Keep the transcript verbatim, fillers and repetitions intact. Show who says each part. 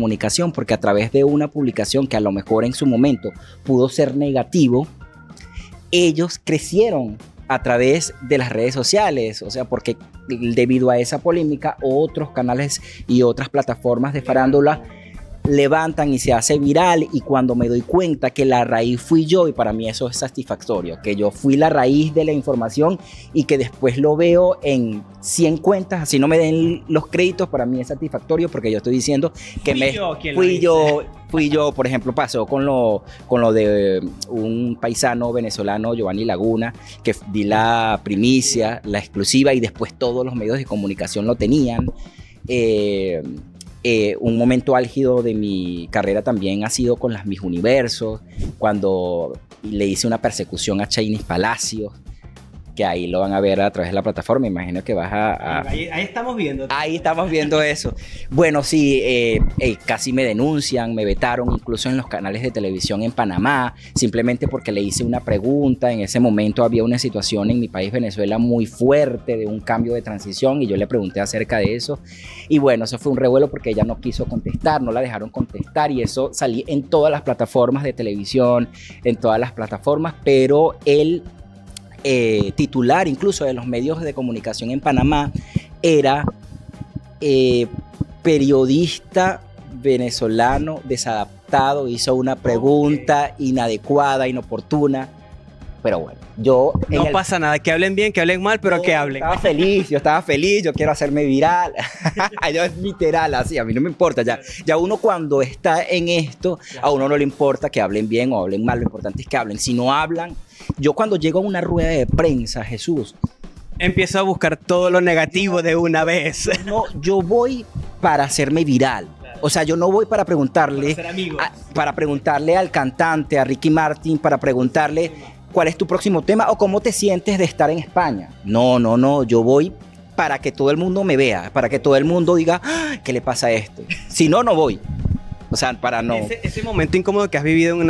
Speaker 1: comunicación, porque a través de una publicación que a lo mejor en su momento pudo ser negativo, ellos crecieron a través de las redes sociales, o sea, porque debido a esa polémica, otros canales y otras plataformas de farándula levantan y se hace viral, y cuando me doy cuenta que la raíz fui yo, y para mí eso es satisfactorio, que yo fui la raíz de la información y que después lo veo en cien cuentas, así no me den los créditos, para mí es satisfactorio porque yo estoy diciendo que
Speaker 2: fui
Speaker 1: me
Speaker 2: yo, quien
Speaker 1: fui
Speaker 2: lo
Speaker 1: yo, fui yo, por ejemplo, pasó con lo, con lo de un paisano venezolano, Giovanni Laguna, que di la primicia, la exclusiva, y después todos los medios de comunicación lo tenían. Eh, Eh, un momento álgido de mi carrera también ha sido con las Miss Universos, cuando le hice una persecución a Chainis Palacios, que ahí lo van a ver a través de la plataforma. Imagino que vas a... a...
Speaker 2: Ahí, ahí estamos viendo.
Speaker 1: Ahí estamos viendo eso. Bueno, sí, eh, eh, casi me denuncian, me vetaron incluso en los canales de televisión en Panamá, simplemente porque le hice una pregunta. En ese momento había una situación en mi país, Venezuela, muy fuerte de un cambio de transición, y yo le pregunté acerca de eso. Y bueno, eso fue un revuelo porque ella no quiso contestar, no la dejaron contestar, y eso salí en todas las plataformas de televisión, en todas las plataformas, pero él... Eh, titular incluso de los medios de comunicación en Panamá era eh, periodista venezolano desadaptado, hizo una pregunta okay. inadecuada, inoportuna, pero bueno, yo...
Speaker 2: No
Speaker 1: el,
Speaker 2: pasa nada, que hablen bien, que hablen mal, pero que hablen.
Speaker 1: Estaba feliz, yo estaba feliz, yo quiero hacerme viral, yo es literal así, a mí no me importa, ya, ya uno cuando está en esto, a uno no le importa que hablen bien o hablen mal, lo importante es que hablen. Si no hablan, yo cuando llego a una rueda de prensa, Jesús,
Speaker 2: empiezo a buscar todo lo negativo de una vez.
Speaker 1: No, yo voy para hacerme viral. Claro. O sea, yo no voy para preguntarle,
Speaker 2: para, ser
Speaker 1: a, para preguntarle al cantante, a Ricky Martin, para preguntarle cuál es tu próximo tema o cómo te sientes de estar en España. No, no, no, yo voy para que todo el mundo me vea, para que todo el mundo diga, ¡ah! ¿Qué le pasa a esto? Si no, no voy. O sea, para no...
Speaker 2: Ese, ese momento incómodo que has vivido en una